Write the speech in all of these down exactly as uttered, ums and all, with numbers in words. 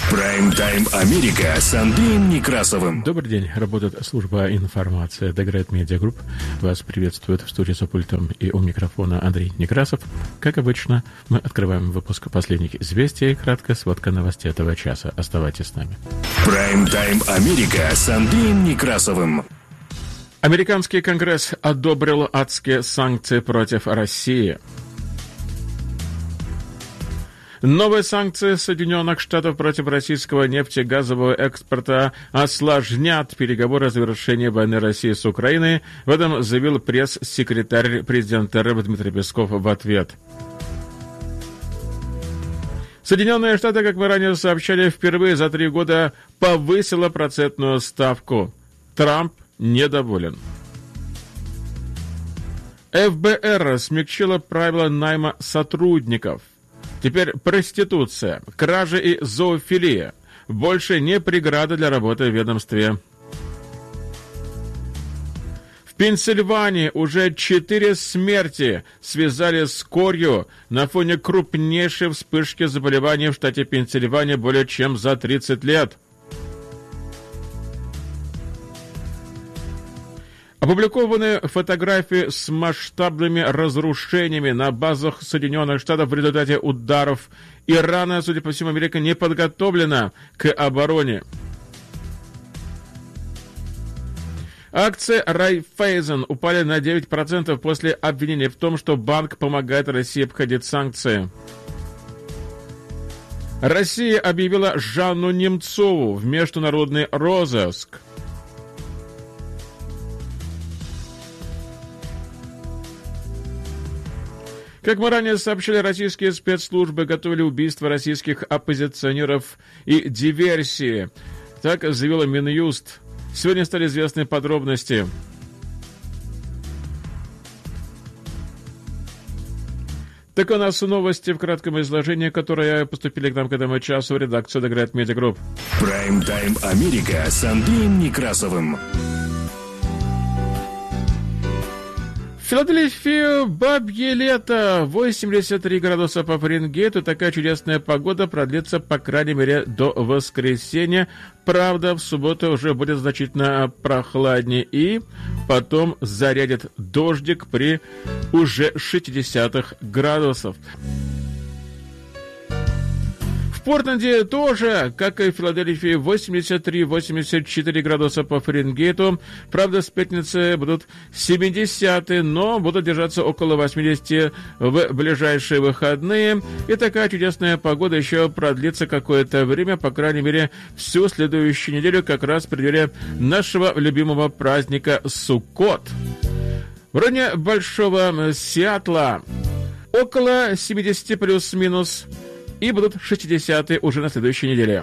Прайм-тайм Америка с Андреем Некрасовым. Добрый день. Работает служба информации Дегрейт Медиа Групп. Вас приветствует в студии за пультом и у микрофона Андрей Некрасов. Как обычно, мы открываем выпуск последних известий. Краткая сводка новостей этого часа. Оставайтесь с нами. Прайм-тайм Америка с Андреем Некрасовым. Американский Конгресс одобрил адские санкции против России. Новые санкции Соединенных Штатов против российского нефтегазового экспорта осложнят переговоры о завершении войны России с Украиной. В этом заявил пресс-секретарь президента РФ Дмитрий Песков в ответ. Соединенные Штаты, как мы ранее сообщали, впервые за три года повысила процентную ставку. Трамп недоволен. эф бэ эр смягчило правила найма сотрудников. Теперь проституция, кражи и зоофилия больше не преграда для работы в ведомстве. В Пенсильвании уже четыре смерти связали с корью на фоне крупнейшей вспышки заболеваний в штате Пенсильвания более чем за тридцать лет. Опубликованы фотографии с масштабными разрушениями на базах Соединенных Штатов в результате ударов Ирана. Судя по всему, Америка не подготовлена к обороне. Акции Райффайзен упали на девять процентов после обвинения в том, что банк помогает России обходить санкции. Россия объявила Жанну Немцову в международный розыск. Как мы ранее сообщили, российские спецслужбы готовили убийство российских оппозиционеров и диверсии. Так заявила Минюст. Сегодня стали известны подробности. Так у нас новости в кратком изложении, которые поступили к нам к этому часу в редакцию Дегрейт Медиа Групп. Прайм-тайм Америка с Андреем Некрасовым. В Филадельфии бабье лето, восемьдесят три градуса по Фаренгейту. Такая чудесная погода продлится, по крайней мере, до воскресенья. Правда, в субботу уже будет значительно прохладнее, и потом зарядит дождик при уже шестидесятых градусах. В Портленде тоже, как и в Филадельфии, восемьдесят три - восемьдесят четыре градуса по Фаренгейту. Правда, с пятницы будут семидесятые, но будут держаться около восьмидесяти в ближайшие выходные. И такая чудесная погода еще продлится какое-то время, по крайней мере, всю следующую неделю, как раз в преддверии нашего любимого праздника Суккот. В районе Большого Сиэтла около семидесяти плюс-минус. И будут шестидесятые уже на следующей неделе.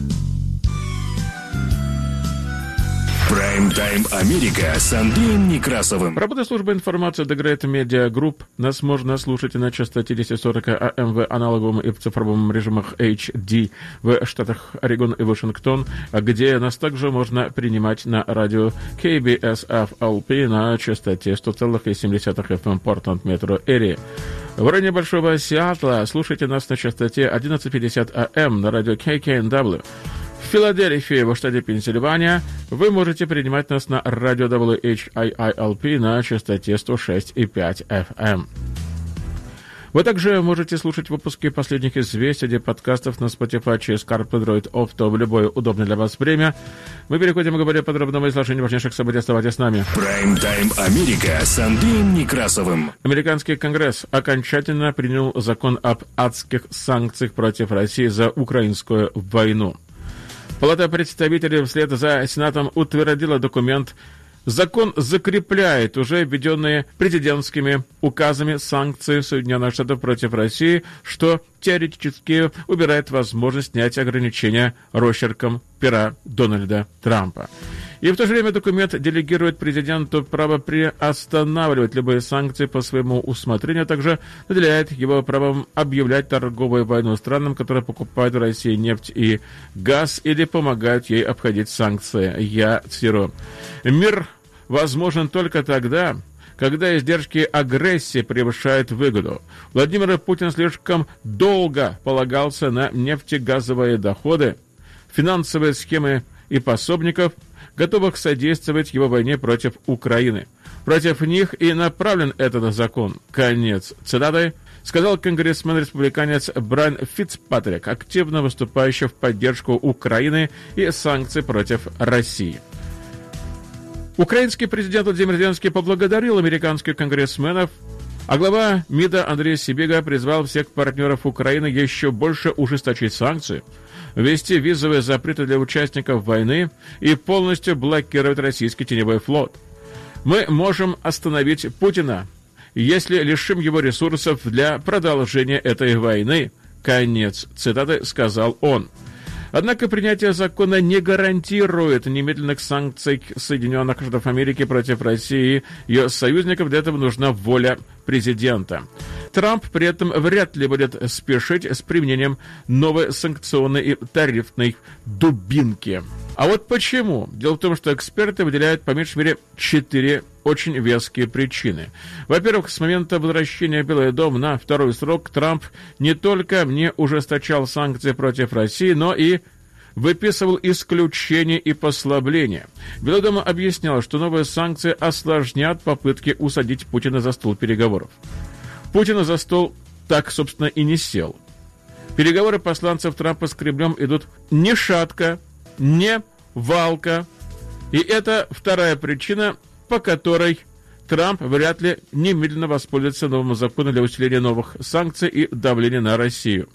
Прайм-тайм Америка с Андреем Некрасовым. Работа службы информации Дегрейт Медиа Групп. Нас можно слушать на частоте десять сорок АМ в аналоговом и в цифровом режимах эйч ди в штатах Орегон и Вашингтон, где нас также можно принимать на радио кей би эс эф эл пи на частоте сто целых семь десятых эф эм Портленд Метро Эри. В районе Большого Сиэтла слушайте нас на частоте одиннадцать пятьдесят АМ на радио кей кей эн дабл ю. В Филадельфии, в штате Пенсильвания, вы можете принимать нас на радио дабл ю эйч ай ай эл пи на частоте сто шесть и пять эф эм. Вы также можете слушать выпуски последних известий, подкастов на Spotify через CarPlay, Auto в любое удобное для вас время. Мы переходим к более подробному изложению важнейших событий. Оставайтесь с нами. Прайм-тайм Америка с Андреем Некрасовым. Американский Конгресс окончательно принял закон об адских санкциях против России за украинскую войну. Палата представителей вслед за Сенатом утвердила документ. Закон закрепляет уже введенные президентскими указами санкции Соединенных Штатов против России, что теоретически убирает возможность снять ограничения росчерком пера Дональда Трампа. И в то же время документ делегирует президенту право приостанавливать любые санкции по своему усмотрению, а также наделяет его правом объявлять торговую войну странам, которые покупают в России нефть и газ или помогают ей обходить санкции. Я цитирую. «Мир возможен только тогда, когда издержки агрессии превышают выгоду. Владимир Путин слишком долго полагался на нефтегазовые доходы, финансовые схемы и пособников, готовых содействовать его войне против Украины. Против них и направлен этот закон. Конец цитаты, сказал конгрессмен-республиканец Брайан Фицпатрик, активно выступающий в поддержку Украины и санкций против России. Украинский президент Владимир Зеленский поблагодарил американских конгрессменов, а глава МИДа Андрей Сибига призвал всех партнеров Украины еще больше ужесточить санкции, ввести визовые запреты для участников войны и полностью блокировать российский теневой флот. Мы можем остановить Путина, если лишим его ресурсов для продолжения этой войны. Конец цитаты, сказал он. Однако принятие закона не гарантирует немедленных санкций Соединенных Штатов Америки против России и ее союзников. Для этого нужна воля президента. Трамп при этом вряд ли будет спешить с применением новой санкционной и тарифной дубинки. А вот почему? Дело в том, что эксперты выделяют по меньшей мере четыре очень веские причины. Во-первых, с момента возвращения в Белый дом на второй срок Трамп не только не ужесточал санкции против России, но и выписывал исключения и послабления. Белый дом объяснял, что новые санкции осложнят попытки усадить Путина за стол переговоров. Путин за стол так, собственно, и не сел. Переговоры посланцев Трампа с Кремлем идут не шатко, не валко. И это вторая причина, по которой Трамп вряд ли немедленно воспользуется новым законом для усиления новых санкций и давления на Россию.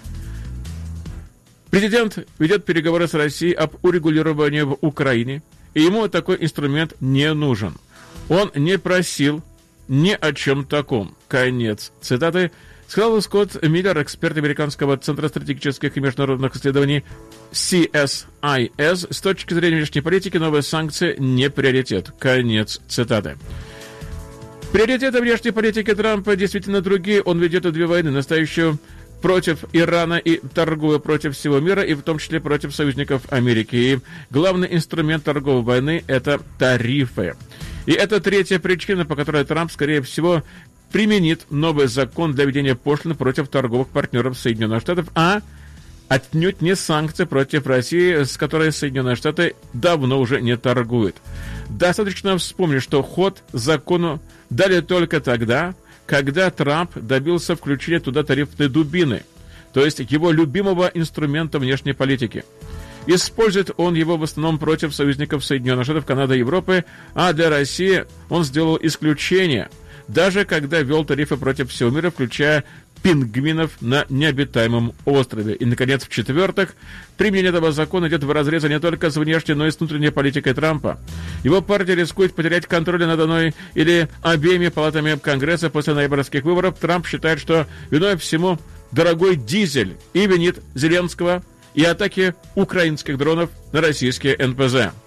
Президент ведет переговоры с Россией об урегулировании в Украине, и ему такой инструмент не нужен. Он не просил ни о чем таком. Конец цитаты. Сказал Скотт Миллер, эксперт Американского центра стратегических и международных исследований си эс ай эс. С точки зрения внешней политики, новые санкции не приоритет. Конец цитаты. Приоритеты внешней политики Трампа действительно другие. Он ведет две войны, настоящую против Ирана и торгуя против всего мира, и в том числе против союзников Америки. И главный инструмент торговой войны – это тарифы. И это третья причина, по которой Трамп, скорее всего, применит новый закон для введения пошлин против торговых партнеров Соединенных Штатов, а отнюдь не санкции против России, с которой Соединенные Штаты давно уже не торгуют. Достаточно вспомнить, что ход закону дали только тогда, когда Трамп добился включения туда тарифной дубины, то есть его любимого инструмента внешней политики. Использует он его в основном против союзников Соединенных Штатов, Канады и Европы, а для России он сделал исключение, даже когда ввел тарифы против всего мира, включая пингвинов на необитаемом острове. И, наконец, в-четвертых, применение этого закона идет вразрез не только с внешней, но и с внутренней политикой Трампа. Его партия рискует потерять контроль над одной или обеими палатами Конгресса после ноябрьских выборов. Трамп считает, что виной всему дорогой дизель, и винит Зеленского и атаки украинских дронов на российские эн пэ зэ.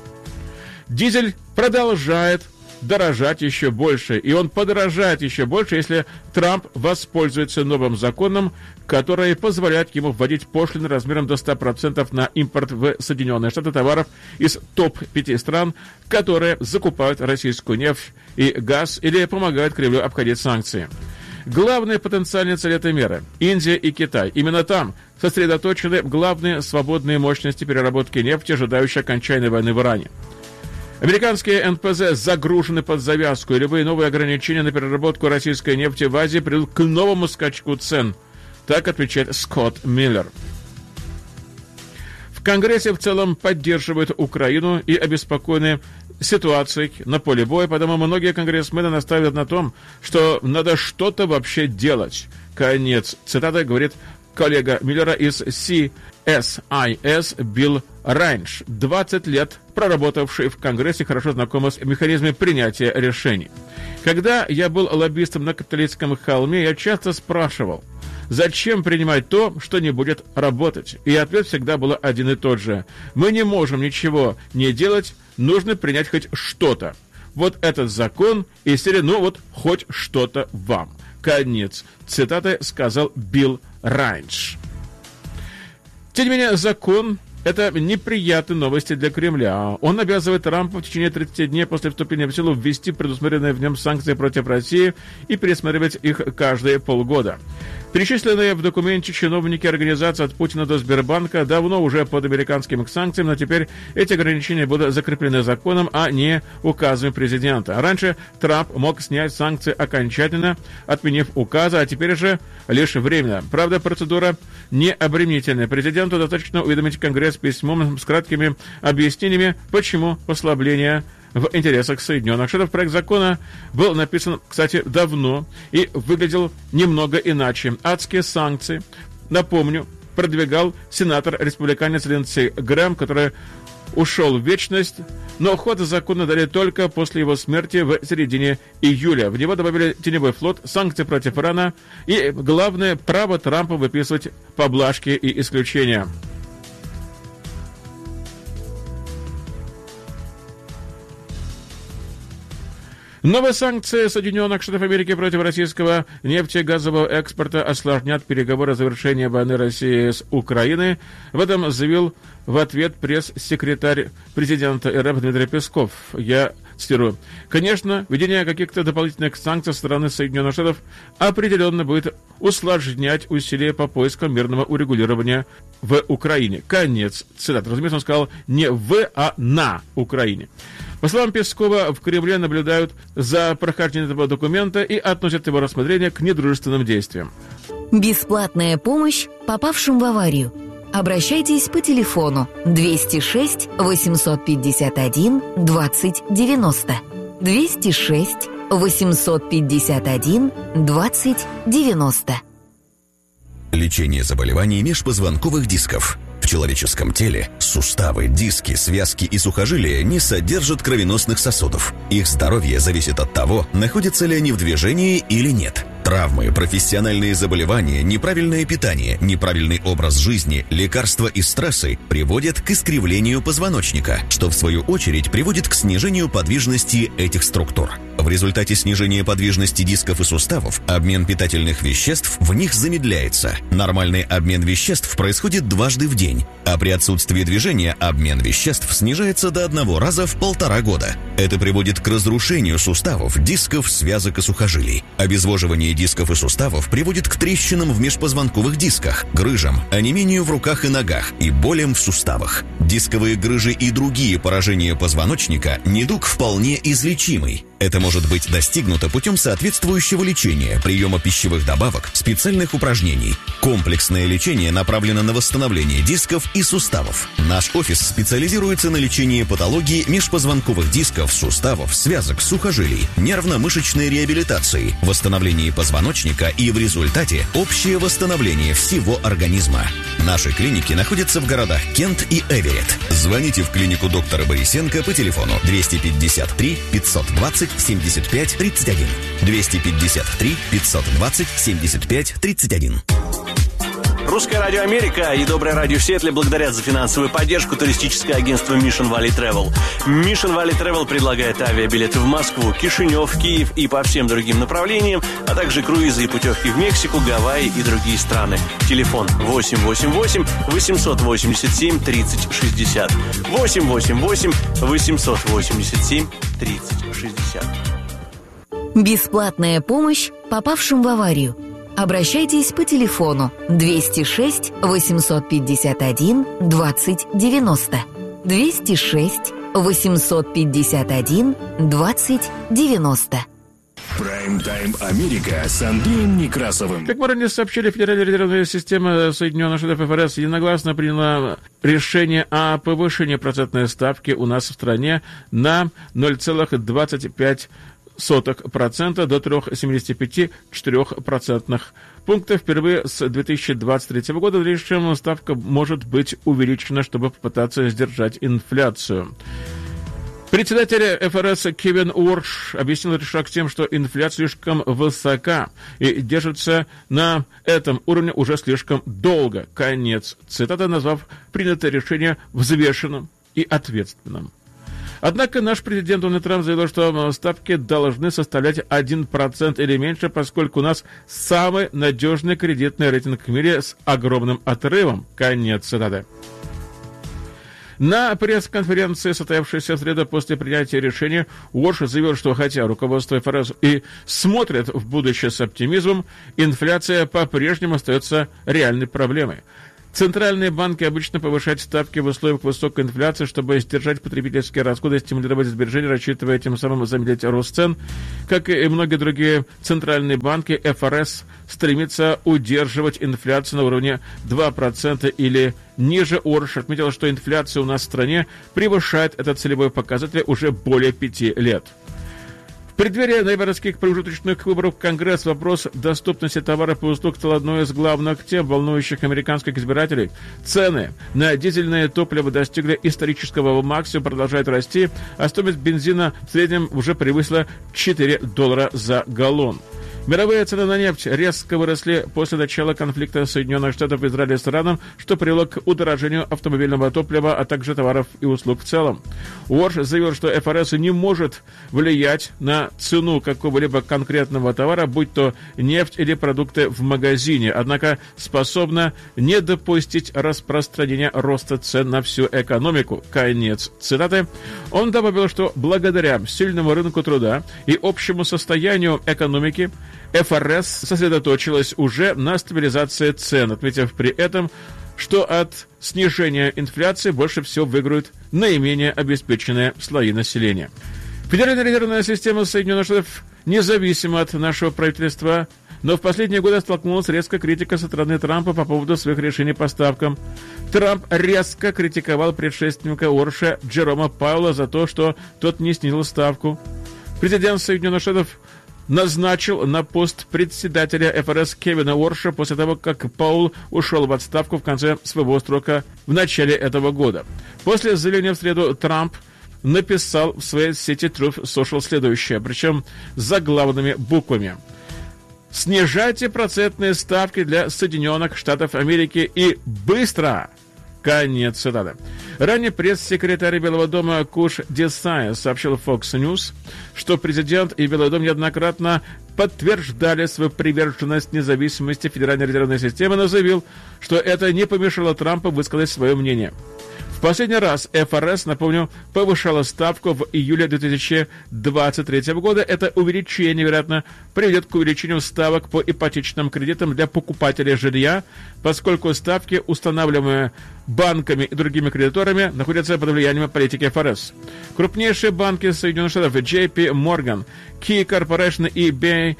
Дизель продолжает дорожать еще больше, и он подорожает еще больше, если Трамп воспользуется новым законом, который позволяет ему вводить пошлины размером до ста процентов на импорт в Соединенные Штаты товаров из топ пяти стран, которые закупают российскую нефть и газ или помогают Кремлю обходить санкции. Главные потенциальные цели этой меры – Индия и Китай. Именно там сосредоточены главные свободные мощности переработки нефти, ожидающие окончания войны в Иране. Американские эн пэ зэ загружены под завязку, и любые новые ограничения на переработку российской нефти в Азии приведут к новому скачку цен. Так отвечает Скотт Миллер. В Конгрессе в целом поддерживают Украину и обеспокоены ситуацией на поле боя, потому многие конгрессмены настаивают на том, что надо что-то вообще делать. Конец цитаты, говорит коллега Миллера из си эс ай эс Билл Райнш, двадцать лет проработавший в Конгрессе, хорошо знакомый с механизмами принятия решений. Когда я был лоббистом на капиталистском холме, я часто спрашивал, зачем принимать то, что не будет работать? И ответ всегда был один и тот же. Мы не можем ничего не делать, нужно принять хоть что-то. Вот этот закон из серии «Ну вот, хоть что-то вам». Конец цитаты, сказал Билл Райнш. Тем не менее, закон – это неприятные новости для Кремля. Он обязывает Трампа в течение тридцати дней после вступления в силу ввести предусмотренные в нем санкции против России и пересматривать их каждые полгода. Перечисленные в документе чиновники организации от Путина до Сбербанка давно уже под американским санкциями, но теперь эти ограничения будут закреплены законом, а не указом президента. Раньше Трамп мог снять санкции окончательно, отменив указы, а теперь же лишь временно. Правда, процедура не обременительная. Президенту достаточно уведомить Конгресс письмом с краткими объяснениями, почему послабление в интересах Соединенных Штатов. Проект закона был написан, кстати, давно и выглядел немного иначе. Адские санкции, напомню, продвигал сенатор-республиканец Линдси Грэм, который ушел в вечность, но ход закона дали только после его смерти в середине июля. В него добавили теневой флот, санкции против Ирана и, главное, право Трампа выписывать поблажки и исключения. Новые санкции Соединенных Штатов Америки против российского нефтегазового экспорта осложнят переговоры о завершении войны России с Украиной. В этом заявил в ответ пресс-секретарь президента РФ Дмитрий Песков. Я цитирую. «Конечно, введение каких-то дополнительных санкций со стороны Соединенных Штатов определенно будет усложнять усилия по поискам мирного урегулирования в Украине». Конец цитаты. Разумеется, он сказал не в, а на Украине. По словам Пескова, в Кремле наблюдают за прохождением этого документа и относят его рассмотрение к недружественным действиям. Бесплатная помощь попавшим в аварию. Обращайтесь по телефону двести шесть восемьсот пятьдесят один двадцать девяносто. двести шесть восемьсот пятьдесят один двадцать девяносто. Лечение заболеваний межпозвонковых дисков. В человеческом теле суставы, диски, связки и сухожилия не содержат кровеносных сосудов. Их здоровье зависит от того, находятся ли они в движении или нет. Травмы, профессиональные заболевания, неправильное питание, неправильный образ жизни, лекарства и стрессы приводят к искривлению позвоночника, что в свою очередь приводит к снижению подвижности этих структур. В результате снижения подвижности дисков и суставов обмен питательных веществ в них замедляется. Нормальный обмен веществ происходит дважды в день, а при отсутствии движения обмен веществ снижается до одного раза в полтора года. Это приводит к разрушению суставов, дисков, связок и сухожилий. Обезвоживание дисков и суставов приводит к трещинам в межпозвонковых дисках, грыжам, онемению в руках и ногах и болям в суставах. Дисковые грыжи и другие поражения позвоночника – недуг вполне излечимый. Это может быть достигнуто путем соответствующего лечения, приема пищевых добавок, специальных упражнений. Комплексное лечение направлено на восстановление дисков и суставов. Наш офис специализируется на лечении патологии межпозвонковых дисков, суставов, связок, сухожилий, нервно-мышечной реабилитации, восстановлении позвоночника и в результате общее восстановление всего организма. Наши клиники находятся в городах Кент и Эверетт. Звоните в клинику доктора Борисенко по телефону двести пятьдесят три пятьсот двадцать семьдесят пять тридцать один. двести пятьдесят три пятьсот двадцать семьдесят пять тридцать один. Русское радио Америка и Доброе радио Сиэтле благодарят за финансовую поддержку туристическое агентство Mission Valley Travel. Mission Valley Travel предлагает авиабилеты в Москву, Кишинев, Киев и по всем другим направлениям, а также круизы и путевки в Мексику, Гавайи и другие страны. Телефон восемь восемь восемь восемьсот восемьдесят семь тридцать шестьдесят. восемь восемь восемь восемьсот восемьдесят семь тридцать шестьдесят. Бесплатная помощь попавшим в аварию. Обращайтесь по телефону двести шесть восемьсот пятьдесят один двадцать девяносто. двести шесть восемьсот пятьдесят один двадцать девяносто. Прайм-тайм Америка с Андреем Некрасовым. Как мы ранее сообщили, Федеральная резервная система Соединенных Штатов ФРС единогласно приняла решение о повышении процентной ставки у нас в стране на ноль целых двадцать пять сотых процента до три целых семьдесят пять сотых четырех процентных пунктов. Впервые с две тысячи двадцать третьего года лишь ставка может быть увеличена, чтобы попытаться сдержать инфляцию. Председатель ФРС Кевин Уордж объяснил этот шаг тем, что инфляция слишком высока и держится на этом уровне уже слишком долго. Конец цитаты, назвав принятое решение взвешенным и ответственным. Однако наш президент Дональд Трамп заявил, что ставки должны составлять один процент или меньше, поскольку у нас самый надежный кредитный рейтинг в мире с огромным отрывом. Конец цитаты. На пресс-конференции, состоявшейся в среду после принятия решения, Уорш заявил, что хотя руководство эф эр эс и смотрит в будущее с оптимизмом, инфляция по-прежнему остается реальной проблемой. Центральные банки обычно повышают ставки в условиях высокой инфляции, чтобы сдержать потребительские расходы, стимулировать сбережения, рассчитывая тем самым замедлить рост цен. Как и многие другие центральные банки, эф эр эс стремится удерживать инфляцию на уровне два процента или ниже. Уорш отметил, что инфляция у нас в стране превышает этот целевой показатель уже более пяти лет. В преддверии ноябрьских промежуточных выборов Конгресс вопрос доступности товаров и услуг стал одной из главных тем, волнующих американских избирателей. Цены на дизельное топливо достигли исторического максимума, продолжают расти, а стоимость бензина в среднем уже превысила четыре доллара за галлон. Мировые цены на нефть резко выросли после начала конфликта Соединенных Штатов, Израиля с Ираном, что привело к удорожанию автомобильного топлива, а также товаров и услуг в целом. Уорш заявил, что эф эр эс не может влиять на цену какого-либо конкретного товара, будь то нефть или продукты в магазине, однако способна не допустить распространения роста цен на всю экономику. Конец цитаты. Он добавил, что благодаря сильному рынку труда и общему состоянию экономики эф эр эс сосредоточилась уже на стабилизации цен, отметив при этом, что от снижения инфляции больше всего выиграют наименее обеспеченные слои населения. Федеральная резервная система Соединенных Штатов независима от нашего правительства, но в последние годы столкнулась с резкой критикой со стороны Трампа по поводу своих решений по ставкам. Трамп резко критиковал предшественника Уорша Джерома Пауэлла за то, что тот не снизил ставку. Президент Соединенных Штатов назначил на пост председателя эф эр эс Кевина Уорша после того, как Паул ушел в отставку в конце своего срока в начале этого года. После заявления в среду Трамп написал в своей сети Truth Social следующее, причем заглавными буквами: «Снижайте процентные ставки для Соединенных Штатов Америки и быстро!» Конец цитаты. Ранее пресс-секретарь Белого дома Куш Десай сообщил Fox News, что президент и Белый дом неоднократно подтверждали свою приверженность независимости Федеральной резервной системы, но заявил, что это не помешало Трампу высказать свое мнение. В последний раз эф эр эс, напомню, повышала ставку в июле две тысячи двадцать третьего года. Это увеличение, вероятно, приведет к увеличению ставок по ипотечным кредитам для покупателей жилья, поскольку ставки, устанавливаемые банками и другими кредиторами, находятся под влиянием политики эф эр эс. Крупнейшие банки Соединенных Штатов джей пи Morgan, Key Corporation и би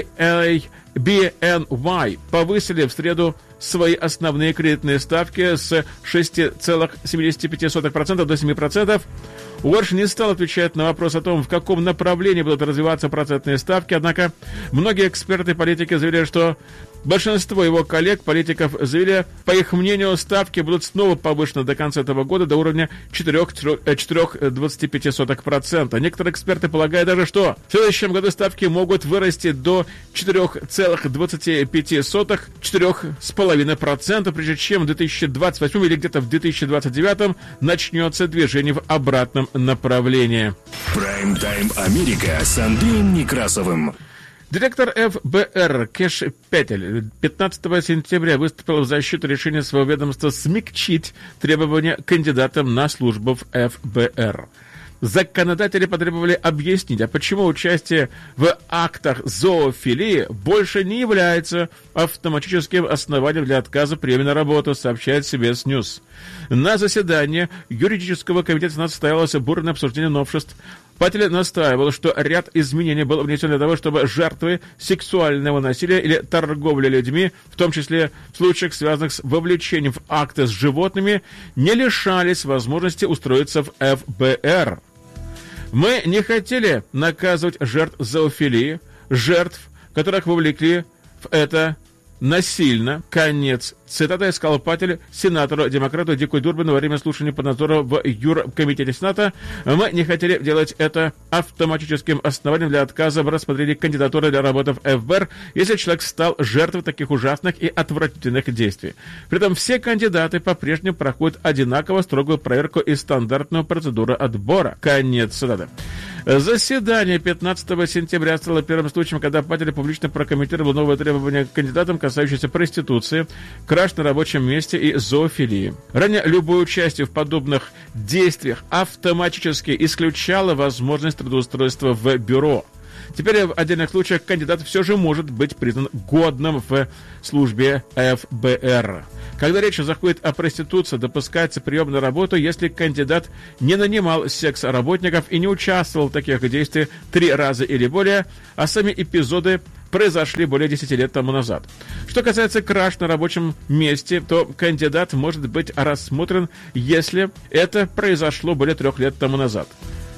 эн уай повысили в среду свои основные кредитные ставки с шести целых семидесяти пяти сотых процента до семи процентов. Уорш не стал отвечать на вопрос о том, в каком направлении будут развиваться процентные ставки, однако многие эксперты и политики заявили, что большинство его коллег-политиков заявили, по их мнению, ставки будут снова повышены до конца этого года до уровня четыре целых двадцать пять сотых процента. Некоторые эксперты полагают даже, что в следующем году ставки могут вырасти до четыре целых двадцать пять сотых — четыре целых пять десятых процента, прежде чем в две тысячи двадцать восьмом или где-то в две тысячи двадцать девятом начнется движение в обратном направлении. Прайм-тайм Америка с Андреем Некрасовым. Директор эф бэ эр Кэш Петель пятнадцатого сентября выступил в защиту решения своего ведомства смягчить требования кандидатам на службу в эф бэ эр. Законодатели потребовали объяснить, а почему участие в актах зоофилии больше не является автоматическим основанием для отказа в приеме на работу, сообщает си би эс News. На заседании юридического комитета Сената состоялось бурное обсуждение новшеств. Патель настаивал, что ряд изменений был внесен для того, чтобы жертвы сексуального насилия или торговли людьми, в том числе в случаях, связанных с вовлечением в акты с животными, не лишались возможности устроиться в эф бэ эр. Мы не хотели наказывать жертв зоофилии, жертв, которых вовлекли в это насильно. Конец цитаты, сказал Патель сенатору-демократу Дику Дурбину во время слушания по надзору в Юркомитете Сената. Мы не хотели делать это автоматическим основанием для отказа в рассмотрении кандидатуры для работы в эф бэ эр, если человек стал жертвой таких ужасных и отвратительных действий. При этом все кандидаты по-прежнему проходят одинаково строгую проверку и стандартную процедуру отбора. Конец цитаты. Заседание пятнадцатого сентября стало первым случаем, когда Патель публично прокомментировал новые требования к кандидатам, касающиеся проституции, краж на рабочем месте и зоофилии. Ранее любое участие в подобных действиях автоматически исключало возможность трудоустройства в бюро. Теперь в отдельных случаях кандидат все же может быть признан годным в службе эф бэ эр. Когда речь заходит о проституции, допускается прием на работу, если кандидат не нанимал секс-работников и не участвовал в таких действиях три раза или более, а сами эпизоды произошли более десяти лет тому назад. Что касается краж на рабочем месте, то кандидат может быть рассмотрен, если это произошло более трех лет тому назад.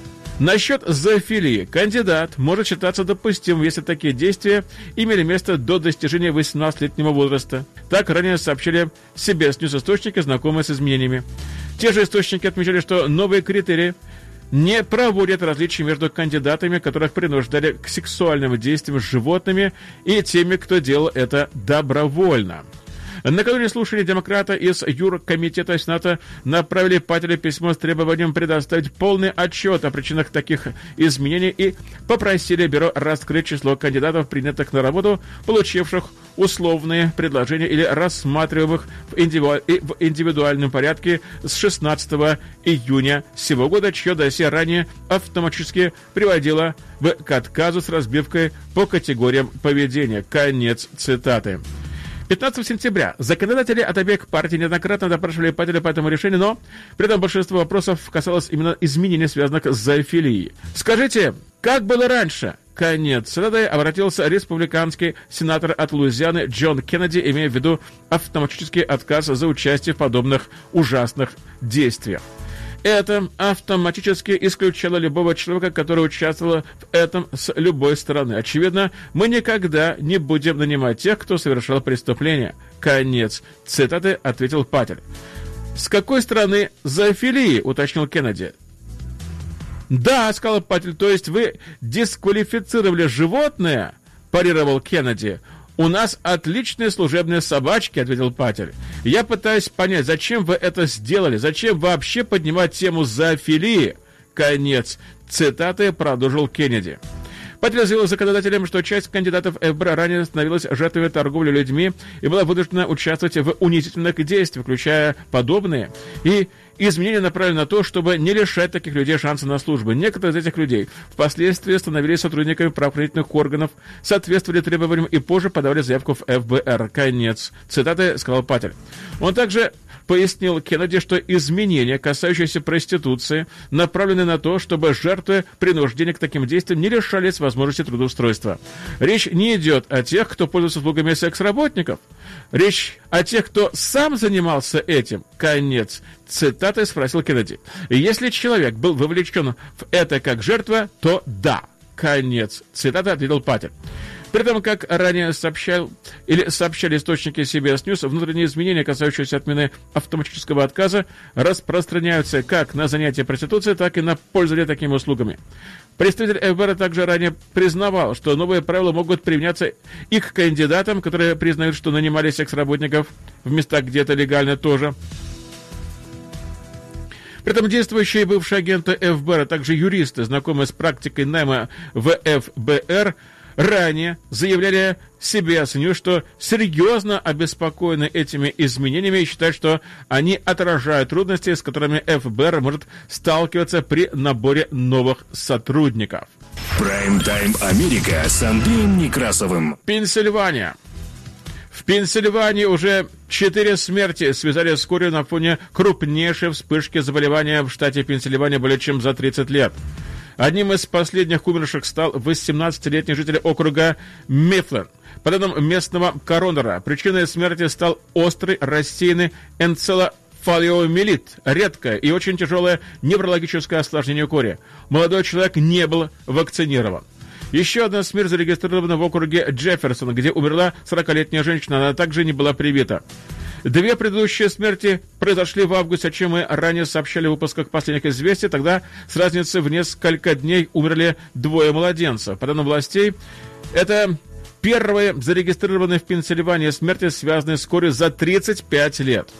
Насчет зоофилии. Кандидат может считаться допустимым, если такие действия имели место до достижения восемнадцатилетнего возраста. Так ранее сообщили си би эс News источники, знакомые с изменениями. Те же источники отмечали, что новые критерии не проводят различий между кандидатами, которых принуждали к сексуальным действиям с животными, и теми, кто делал это добровольно. Накануне слушания демократа из Юркомитета Сената направили Пателю письмо с требованием предоставить полный отчет о причинах таких изменений и попросили бюро раскрыть число кандидатов, принятых на работу, получивших условные предложения или рассматриваемых в, индивиду... в индивидуальном порядке с шестнадцатого июня сего года, чье досье ранее автоматически приводило в... к отказу с разбивкой по категориям поведения. Конец цитаты. пятнадцатого сентября законодатели от обеих партий неоднократно допрашивали Пателя по этому решению, но при этом большинство вопросов касалось именно изменений, связанных с зоофилией. Скажите, как было раньше? Конец цитаты обратился республиканский сенатор от Луизианы Джон Кеннеди, имея в виду автоматический отказ за участие в подобных ужасных действиях. Это автоматически исключало любого человека, который участвовал в этом с любой стороны. Очевидно, мы никогда не будем нанимать тех, кто совершал преступление. Конец цитаты, ответил Патель. С какой стороны зоофилии, уточнил Кеннеди. Да, сказал Патель, то есть вы дисквалифицировали животное, парировал Кеннеди. «У нас отличные служебные собачки», — ответил Патель. «Я пытаюсь понять, зачем вы это сделали? Зачем вообще поднимать тему зоофилии?» Конец цитаты, продолжил Кеннеди. Патель заявил законодателям, что часть кандидатов эф бэ эр ранее становилась жертвой торговли людьми и была вынуждена участвовать в унизительных действиях, включая подобные, и изменения направлены на то, чтобы не лишать таких людей шанса на службу. Некоторые из этих людей впоследствии становились сотрудниками правоохранительных органов, соответствовали требованиям и позже подавали заявку в эф бэ эр. Конец цитаты, сказал Патель. Он также пояснил Кеннеди, что изменения, касающиеся проституции, направлены на то, чтобы жертвы принуждения к таким действиям не лишались возможности трудоустройства. Речь не идет о тех, кто пользуется услугами секс-работников. Речь о тех, кто сам занимался этим. Конец цитаты, спросил Кеннеди. Если человек был вовлечен в это как жертва, то да. Конец цитаты, ответил Патель. При этом, как ранее сообщал, или сообщали источники си би эс News, внутренние изменения, касающиеся отмены автоматического отказа, распространяются как на занятия проституцией, так и на пользование такими услугами. Представитель эф бэ эр также ранее признавал, что новые правила могут применяться и к кандидатам, которые признают, что нанимали секс-работников в местах, где это легально тоже. При этом действующие бывшие агенты эф бэ эр, а также юристы, знакомые с практикой найма в эф бэ эр, ранее заявляли си би эс News, что серьезно обеспокоены этими изменениями и считают, что они отражают трудности, с которыми эф бэ эр может сталкиваться при наборе новых сотрудников. Прайм-тайм Америка с Андреем Некрасовым. Пенсильвания. В Пенсильвании уже четыре смерти связали с корью на фоне крупнейшей вспышки заболевания в штате Пенсильвания более чем за тридцать лет. Одним из последних умерших стал восемнадцатилетний житель округа Мифлен. По данным местного коронера, причиной смерти стал острый рассеянный энцефаломиелит, редкое и очень тяжелое неврологическое осложнение кори. Молодой человек не был вакцинирован. Еще одна смерть зарегистрирована в округе Джефферсон, где умерла сорокалетняя женщина, она также не была привита. Две предыдущие смерти произошли в августе, о чем мы ранее сообщали в выпусках последних известий. Тогда с разницей в несколько дней умерли двое младенцев. По данным властей, это первые зарегистрированные в Пенсильвании смерти, связанные с корью за тридцать пять лет.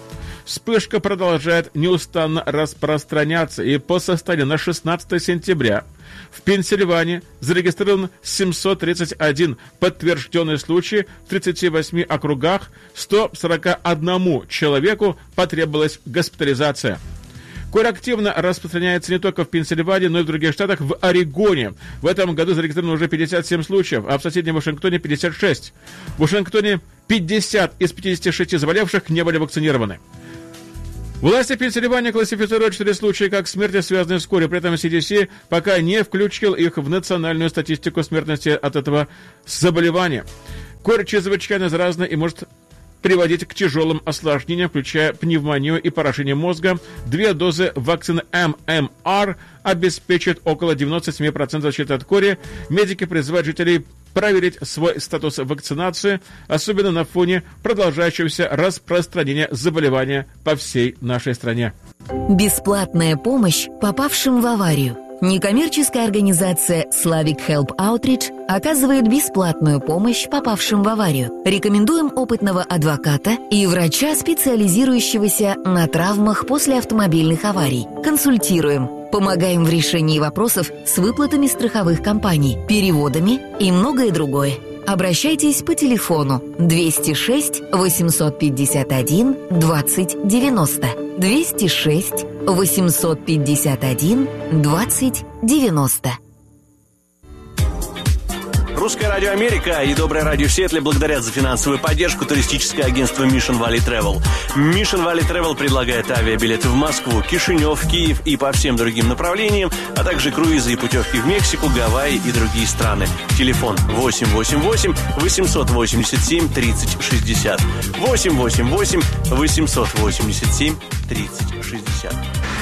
Вспышка продолжает неустанно распространяться, и по состоянию на шестнадцатое сентября в Пенсильвании зарегистрирован семьсот тридцать один подтвержденный случай в тридцати восьми округах, ста сорока одному человеку потребовалась госпитализация. Корь активно распространяется не только в Пенсильвании, но и в других штатах. В Орегоне в этом году зарегистрировано уже пятьдесят семь случаев, а в соседнем Вашингтоне пятьдесят шесть. В Вашингтоне пятьдесят из пятидесяти шести заболевших не были вакцинированы. Власти Пенсильвании классифицируют четыре случая как смерти, связанные с корью. При этом си ди си пока не включил их в национальную статистику смертности от этого заболевания. Корь чрезвычайно заразна и может приводить к тяжелым осложнениям, включая пневмонию и поражение мозга. Две дозы вакцины эм эм ар обеспечат около девяносто семь процентов защиты от кори. Медики призывают жителей проверить свой статус вакцинации, особенно на фоне продолжающегося распространения заболевания по всей нашей стране. Бесплатная помощь попавшим в аварию. Некоммерческая организация Slavic Help Outreach оказывает бесплатную помощь попавшим в аварию. Рекомендуем опытного адвоката и врача, специализирующегося на травмах после автомобильных аварий. Консультируем. Помогаем в решении вопросов с выплатами страховых компаний, переводами и многое другое. Обращайтесь по телефону двести шесть восемьсот пятьдесят один двадцать девяносто. двести шесть восемьсот пятьдесят один двадцать девяносто. Русское радио Америка и Доброе радио Сиэтле благодарят за финансовую поддержку туристическое агентство Mission Valley Travel. Mission Valley Travel предлагает авиабилеты в Москву, Кишинев, Киев и по всем другим направлениям, а также круизы и путевки в Мексику, Гавайи и другие страны. Телефон восемь восемь восемь восемьсот восемьдесят семь тридцать шестьдесят. восемь восемь восемь восемьсот восемьдесят семь тридцать шестьдесят.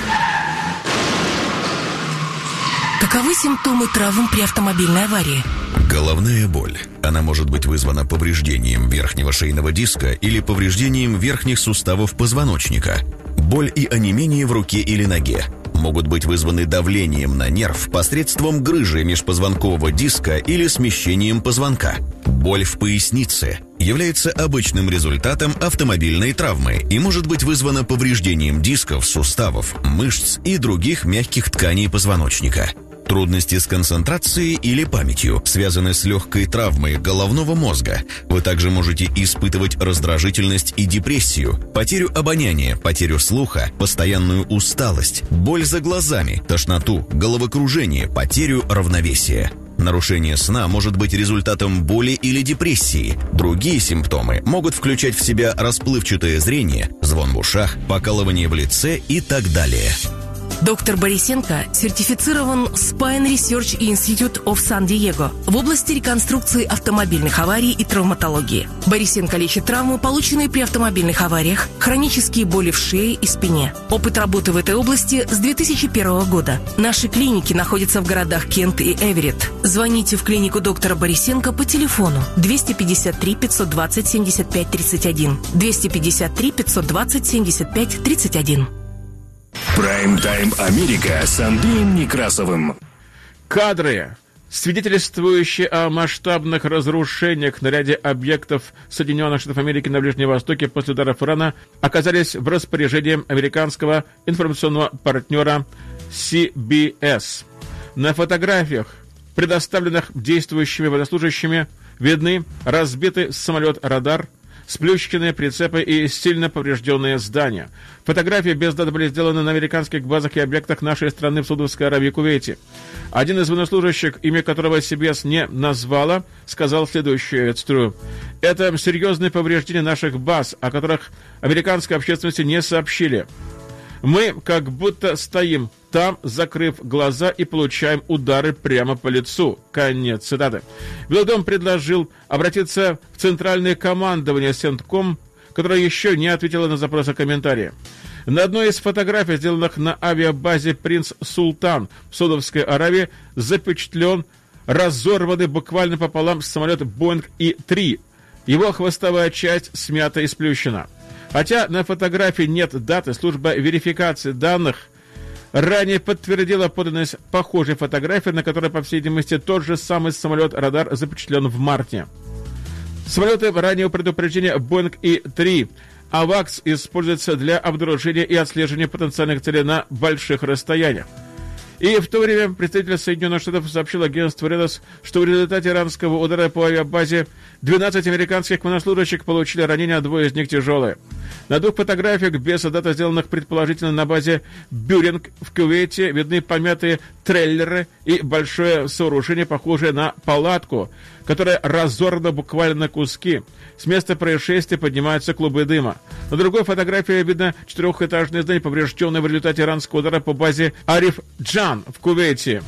Каковы симптомы травм при автомобильной аварии? Головная боль. Она может быть вызвана повреждением верхнего шейного диска или повреждением верхних суставов позвоночника. Боль и онемение в руке или ноге могут быть вызваны давлением на нерв посредством грыжи межпозвонкового диска или смещением позвонка. Боль в пояснице является обычным результатом автомобильной травмы и может быть вызвана повреждением дисков, суставов, мышц и других мягких тканей позвоночника. Трудности с концентрацией или памятью связаны с легкой травмой головного мозга. Вы также можете испытывать раздражительность и депрессию, потерю обоняния, потерю слуха, постоянную усталость, боль за глазами, тошноту, головокружение, потерю равновесия. Нарушение сна может быть результатом боли или депрессии. Другие симптомы могут включать в себя расплывчатое зрение, звон в ушах, покалывание в лице и так далее. Доктор Борисенко сертифицирован Spine Research Institute of San-Diego в области реконструкции автомобильных аварий и травматологии. Борисенко лечит травмы, полученные при автомобильных авариях, хронические боли в шее и спине. Опыт работы в этой области с две тысячи первого года. Наши клиники находятся в городах Кент и Эверетт. Звоните в клинику доктора Борисенко по телефону двести пятьдесят три пятьсот двадцать семьдесят пять тридцать один, двести пятьдесят три пятьсот двадцать семьдесят пять тридцать один. Прайм-тайм Америка с Андреем Некрасовым. Кадры, свидетельствующие о масштабных разрушениях на ряде объектов Соединенных Штатов Америки на Ближнем Востоке после ударов Ирана, оказались в распоряжении американского информационного партнера си би эс. На фотографиях, предоставленных действующими военнослужащими, видны разбитый самолет-радар, сплющенные прицепы и сильно поврежденные здания. Фотографии без даты были сделаны на американских базах и объектах нашей страны в Саудовской Аравии и Кувейте. Один из военнослужащих, имя которого си би эс не назвала, сказал следующее, я цитирую: «Это серьезные повреждения наших баз, о которых американской общественности не сообщили. Мы как будто стоим там, закрыв глаза, и получаем удары прямо по лицу». Конец цитаты. Белый дом предложил обратиться в центральное командование Сентком, которое еще не ответило на запросы комментария. На одной из фотографий, сделанных на авиабазе «Принц Султан» в Саудовской Аравии, запечатлен разорванный буквально пополам самолет Боинг И три. Его хвостовая часть смята и сплющена. Хотя на фотографии нет даты, служба верификации данных ранее подтвердила подлинность похожей фотографии, на которой, по всей видимости, тот же самый самолет-радар запечатлен в марте. Самолеты раннего предупреждения Боинг И три АВАКС используется для обнаружения и отслеживания потенциальных целей на больших расстояниях. И в то время представитель Соединенных Штатов сообщил агентству Reuters, что в результате иранского удара по авиабазе двенадцать американских военнослужащих получили ранения, а двое из них тяжелые. На двух фотографиях без дат, сделанных предположительно на базе Бюринг в Кувейте, видны помятые трейлеры и большое сооружение, похожее на палатку, которое разорвано буквально на куски. С места происшествия поднимаются клубы дыма. На другой фотографии видно четырехэтажное здание, поврежденное в результате иранского удара по базе Ариф-Джан в Кувейте.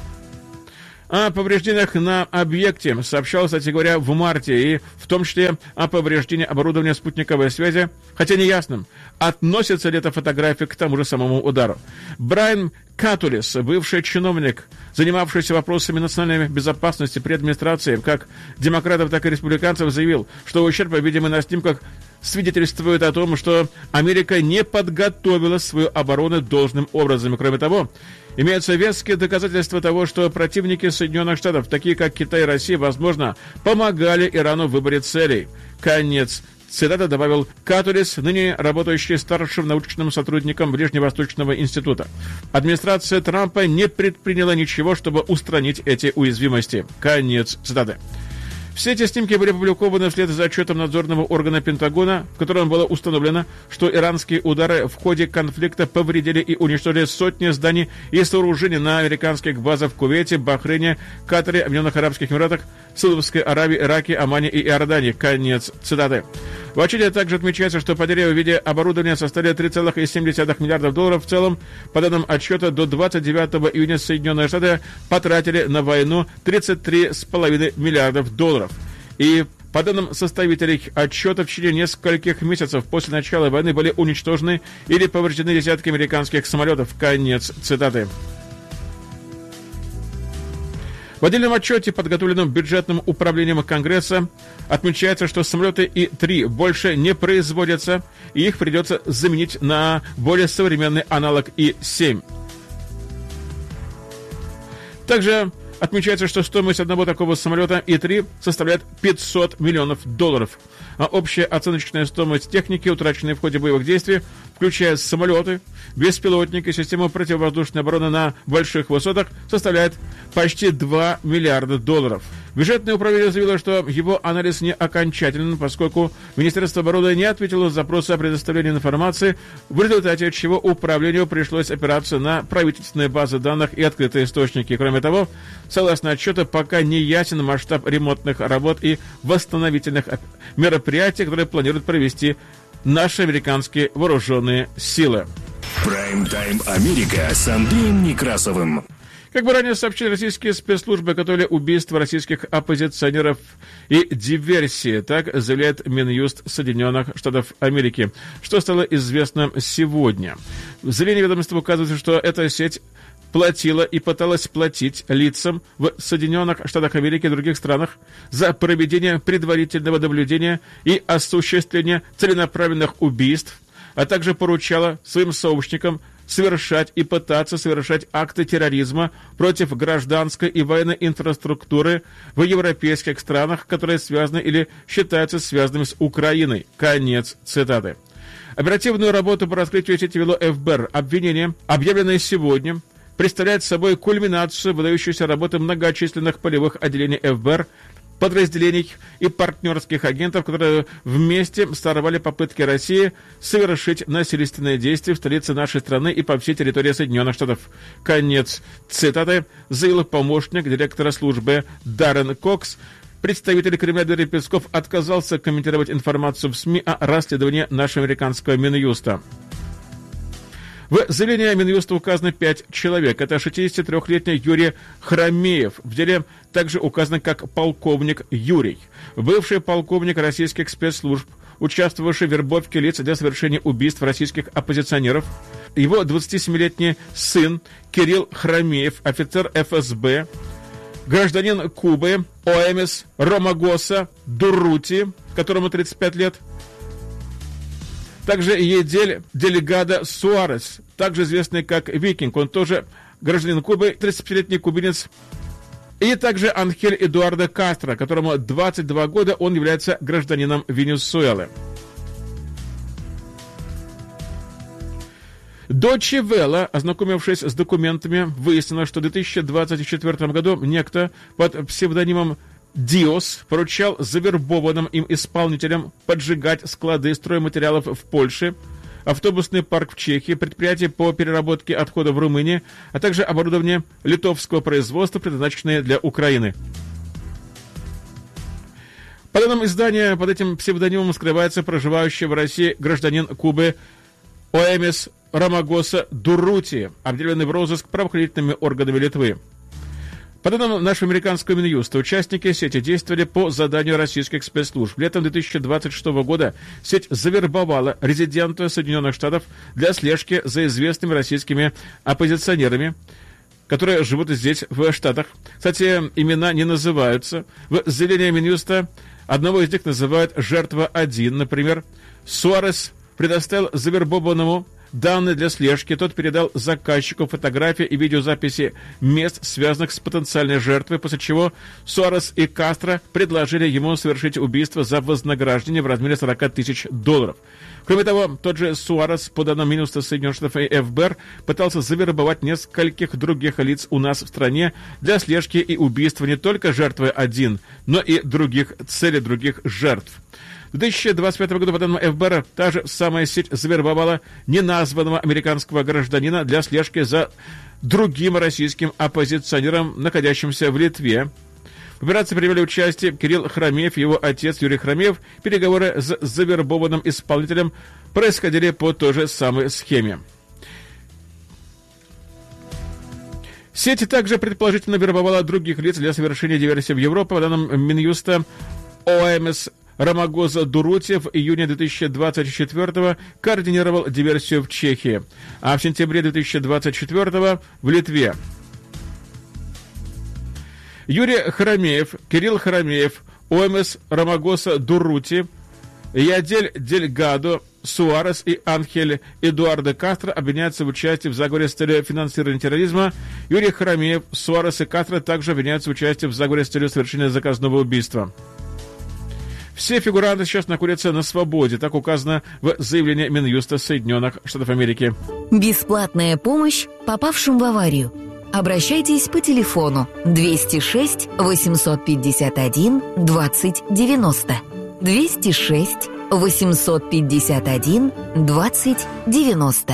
О повреждениях на объекте сообщалось, кстати говоря, в марте, и в том числе о повреждении оборудования спутниковой связи, хотя неясным, относится ли эта фотография к тому же самому удару. Брайан Катулис, бывший чиновник, занимавшийся вопросами национальной безопасности при администрации, как демократов, так и республиканцев, заявил, что ущерб, видимый на снимках, свидетельствует о том, что Америка не подготовила свою оборону должным образом. И, кроме того, имеются веские доказательства того, что противники Соединенных Штатов, такие как Китай и Россия, возможно, помогали Ирану в выборе целей. Конец цитаты, добавил Катулис, ныне работающий старшим научным сотрудником Ближневосточного института. Администрация Трампа не предприняла ничего, чтобы устранить эти уязвимости. Конец цитаты. Все эти снимки были опубликованы вслед за отчетом надзорного органа Пентагона, в котором было установлено, что иранские удары в ходе конфликта повредили и уничтожили сотни зданий и сооружений на американских базах в Кувейте, Бахрейне, Катаре, Объединенных Арабских Эмиратах, Саудовской Аравии, Ираке, Омане и Иордании. Конец цитаты. В отчете также отмечается, что потери в виде оборудования составили три целых семь десятых миллиардов долларов в целом. По данным отчета, до двадцать девятого июня Соединенные Штаты потратили на войну тридцать три целых пять десятых миллиардов долларов. И по данным составителей отчета, в течение нескольких месяцев после начала войны были уничтожены или повреждены десятки американских самолетов. Конец цитаты. В отдельном отчете, подготовленном бюджетным управлением Конгресса, отмечается, что самолеты И три больше не производятся, и их придется заменить на более современный аналог И семь. Также отмечается, что стоимость одного такого самолета И три составляет пятьсот миллионов долларов, а общая оценочная стоимость техники, утраченной в ходе боевых действий, включая самолеты, беспилотники и систему противовоздушной обороны на больших высотах, составляет почти два миллиарда долларов. Бюджетное управление заявило, что его анализ не окончателен, поскольку Министерство обороны не ответило на запросы о предоставлении информации, в результате чего управлению пришлось опираться на правительственные базы данных и открытые источники. Кроме того, согласно отчету, пока не ясен масштаб ремонтных работ и восстановительных мероприятий, которые планируют провести наши американские вооруженные силы. Прайм-тайм Америка с Андреем Некрасовым. Как бы ранее сообщили российские спецслужбы, готовили убийство российских оппозиционеров и диверсии, так заявляет Минюст Соединенных Штатов Америки, что стало известно сегодня. В заявлении ведомства указывается, что эта сеть платила и пыталась платить лицам в Соединенных Штатах Америки и других странах за проведение предварительного наблюдения и осуществление целенаправленных убийств, а также поручала своим сообщникам совершать и пытаться совершать акты терроризма против гражданской и военной инфраструктуры в европейских странах, которые связаны или считаются связанными с Украиной. Конец цитаты. Оперативную работу по раскрытию сети вело эф бэ эр. Обвинение, объявленное сегодня, представляет собой кульминацию выдающейся работы многочисленных полевых отделений эф бэ эр, подразделений и партнерских агентов, которые вместе сорвали попытки России совершить насильственные действия в столице нашей страны и по всей территории Соединенных Штатов. Конец цитаты, заявил помощник директора службы Даррен Кокс. Представитель Кремля Дмитрий Песков отказался комментировать информацию в СМИ о расследовании нашего американского Минюста. В заявлении Минюста указано пять человек. Это шестидесятитрёхлетний Юрий Хромеев. В деле также указано как полковник Юрий. Бывший полковник российских спецслужб, участвовавший в вербовке лиц для совершения убийств российских оппозиционеров. Его двадцатисемилетний сын Кирилл Хромеев, офицер эф эс бэ, гражданин Кубы Оэмис Ромагоса Дуррути, которому тридцать пять лет. Также Едель Делегадо Суарес, также известный как Викинг, он тоже гражданин Кубы, тридцатипятилетний кубинец. И также Анхель Эдуардо Кастро, которому двадцать два года, он является гражданином Венесуэлы. Deutsche Welle, ознакомившись с документами, выяснила, что в две тысячи двадцать четвёртом году некто под псевдонимом Диос поручал завербованным им исполнителям поджигать склады стройматериалов в Польше, автобусный парк в Чехии, предприятие по переработке отходов в Румынии, а также оборудование литовского производства, предназначенное для Украины. По данным издания, под этим псевдонимом скрывается проживающий в России гражданин Кубы Оэмис Ромагоса Дуррути, объявленный в розыск правоохранительными органами Литвы. По данным нашего американского Минюста, участники сети действовали по заданию российских спецслужб. Летом две тысячи двадцать шестого года сеть завербовала резидента Соединенных Штатов для слежки за известными российскими оппозиционерами, которые живут здесь, в Штатах. Кстати, имена не называются. В заявлении Минюста одного из них называют «Жертва один». Например, Суарес предоставил завербованному данные для слежки, тот передал заказчику фотографии и видеозаписи мест, связанных с потенциальной жертвой, после чего Суарес и Кастро предложили ему совершить убийство за вознаграждение в размере сорок тысяч долларов. Кроме того, тот же Суарес, по данным Минюста Соединенных Штатов и эф бэ эр, пытался завербовать нескольких других лиц у нас в стране для слежки и убийства не только жертвы один, но и других целей, других жертв. В две тысячи двадцать пятом году, по данным эф бэ эр, та же самая сеть завербовала неназванного американского гражданина для слежки за другим российским оппозиционером, находящимся в Литве. В операции приняли участие Кирилл Хромеев и его отец Юрий Хромеев. Переговоры с завербованным исполнителем происходили по той же самой схеме. Сеть также предположительно вербовала других лиц для совершения диверсии в Европу. По данным Минюста, Оэмис Ромагоса Дуррути в июне две тысячи двадцать четвёртого координировал диверсию в Чехии, а в сентябре две тысячи двадцать четвёртого в Литве. Юрий Хромеев, Кирилл Хромеев, Оэмис Ромагоса Дуррути, Ядель Дельгадо, Суарес и Анхель Эдуардо Кастро обвиняются в участии в заговоре с целью финансирования терроризма. Юрий Хромеев, Суарес и Кастро также обвиняются в участии в заговоре с целью совершения заказного убийства. Все фигуранты сейчас находятся на свободе, так указано в заявлении Минюста Соединенных Штатов Америки. Бесплатная помощь попавшим в аварию. Обращайтесь по телефону двести шесть восемьсот пятьдесят один двадцать девяносто. двести шесть восемьсот пятьдесят один двадцать девяносто.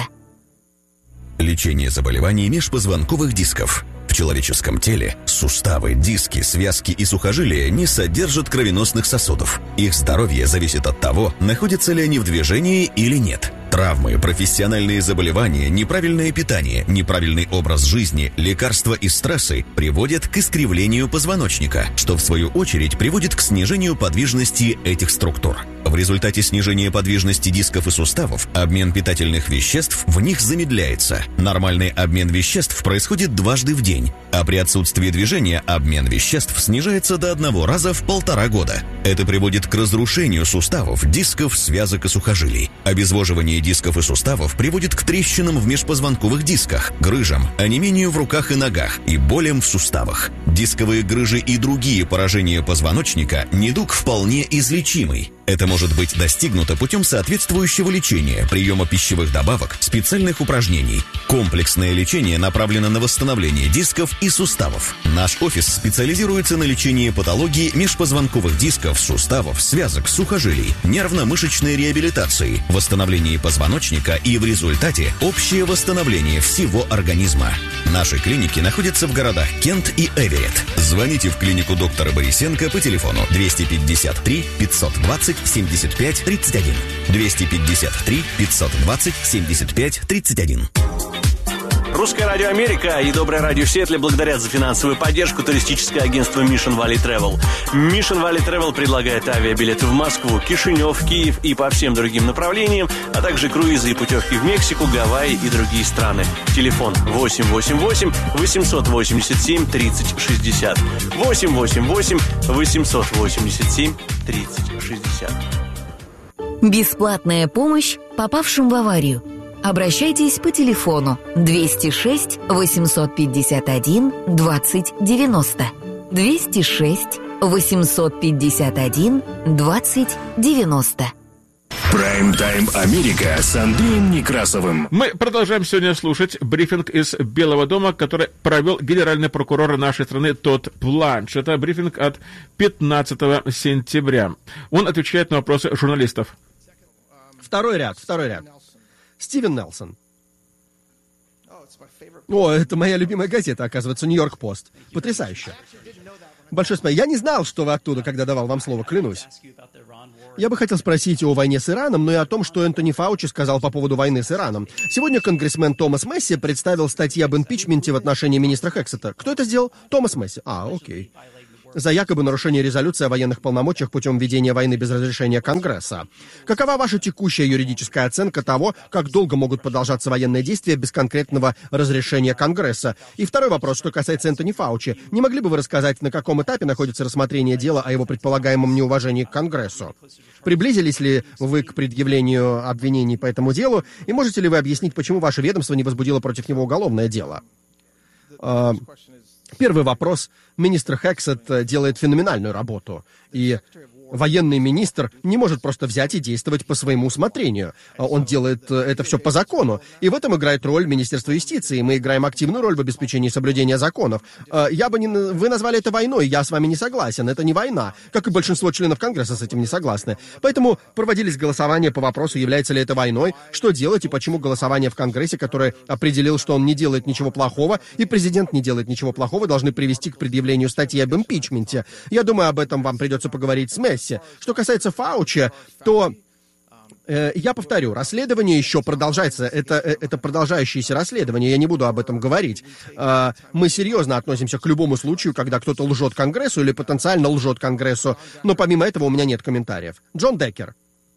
Лечение заболеваний межпозвонковых дисков. В человеческом теле суставы, диски, связки и сухожилия не содержат кровеносных сосудов. Их здоровье зависит от того, находятся ли они в движении или нет. Травмы, профессиональные заболевания, неправильное питание, неправильный образ жизни, лекарства и стрессы приводят к искривлению позвоночника, что в свою очередь приводит к снижению подвижности этих структур. В результате снижения подвижности дисков и суставов обмен питательных веществ в них замедляется. Нормальный обмен веществ происходит дважды в день, а при отсутствии движения обмен веществ снижается до одного раза в полтора года. Это приводит к разрушению суставов, дисков, связок и сухожилий. Обезвоживание дисков и суставов приводит к трещинам в межпозвонковых дисках, грыжам, онемению в руках и ногах и болям в суставах. Дисковые грыжи и другие поражения позвоночника – недуг вполне излечимый. Это может быть достигнуто путем соответствующего лечения, приема пищевых добавок, специальных упражнений. Комплексное лечение направлено на восстановление дисков и суставов. Наш офис специализируется на лечении патологии межпозвонковых дисков, суставов, связок, сухожилий, нервно-мышечной реабилитации, восстановлении позвоночника и в результате общее восстановление всего организма. Наши клиники находятся в городах Кент и Эверетт. Звоните в клинику доктора Борисенко по телефону двести пятьдесят три пятьсот двадцать семьдесят пять тридцать один. двести пятьдесят три пятьсот двадцать семьдесят пять тридцать один. Русское радио Америка и Доброе радио Сиэтле благодарят за финансовую поддержку туристическое агентство Mission Valley Travel. Mission Valley Travel предлагает авиабилеты в Москву, Кишинев, Киев и по всем другим направлениям, а также круизы и путевки в Мексику, Гавайи и другие страны. Телефон восемь восемь восемь восемьсот восемьдесят семь тридцать шестьдесят. восемь восемь восемь восемьсот восемьдесят семь тридцать шестьдесят. Бесплатная помощь попавшим в аварию. Обращайтесь по телефону двести шесть восемьсот пятьдесят один двадцать девяносто. двести шесть восемьсот пятьдесят один двадцать девяносто. Прайм-тайм Америка с Андреем Некрасовым. Мы продолжаем сегодня слушать брифинг из Белого дома, который провел генеральный прокурор нашей страны Тодд Бланш. Это брифинг от пятнадцатого сентября. Он отвечает на вопросы журналистов. Второй ряд, второй ряд. Стивен Нелсон. О, это моя любимая газета, оказывается, Нью-Йорк Пост. Потрясающе. Большое спасибо. Я не знал, что вы оттуда, когда давал вам слово, клянусь. Я бы хотел спросить о войне с Ираном, но и о том, что Энтони Фаучи сказал по поводу войны с Ираном. Сегодня конгрессмен Томас Месси представил статьи об импичменте в отношении министра Хексета. Кто это сделал? Томас Месси. А, окей. За якобы нарушение резолюции о военных полномочиях путем ведения войны без разрешения Конгресса. Какова ваша текущая юридическая оценка того, как долго могут продолжаться военные действия без конкретного разрешения Конгресса? И второй вопрос, что касается Энтони Фаучи. Не могли бы вы рассказать, на каком этапе находится рассмотрение дела о его предполагаемом неуважении к Конгрессу? Приблизились ли вы к предъявлению обвинений по этому делу? И можете ли вы объяснить, почему ваше ведомство не возбудило против него уголовное дело? Первый вопрос. Министр Хексет делает феноменальную работу. И военный министр не может просто взять и действовать по своему усмотрению. Он делает это все по закону. И в этом играет роль Министерства юстиции. Мы играем активную роль в обеспечении соблюдения законов. Я бы не... Вы назвали это войной, я с вами не согласен. Это не война. Как и большинство членов Конгресса с этим не согласны. Поэтому проводились голосования по вопросу, является ли это войной, что делать и почему голосование в Конгрессе, которое определил, что он не делает ничего плохого, и президент не делает ничего плохого, должны привести к предъявлению статьи об импичменте. Я думаю, об этом вам придется поговорить с Месси. Что касается Фаучи, то э, я повторю, расследование еще продолжается. Это, э, это продолжающееся расследование, я не буду об этом говорить. Э, мы серьезно относимся к любому случаю, когда кто-то лжет Конгрессу или потенциально лжет Конгрессу, но помимо этого у меня нет комментариев. Джон Деккер.